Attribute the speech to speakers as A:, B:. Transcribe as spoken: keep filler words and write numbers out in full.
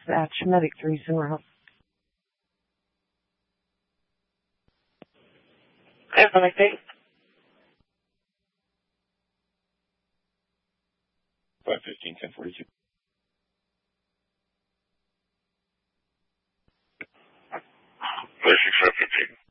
A: dispatch, medic three somewhere else.
B: Have a nice day.
C: five fifteen, ten forty-two.
D: Basic seven fifteen.